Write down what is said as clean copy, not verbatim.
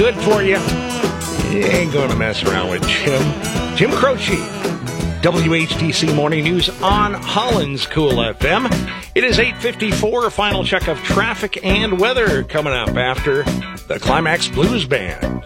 Good for you. You ain't going to mess around with Jim Croce. WHTC Morning News on Holland's Cool FM. It is 8:54. A final check of traffic and weather coming up after the Climax Blues Band.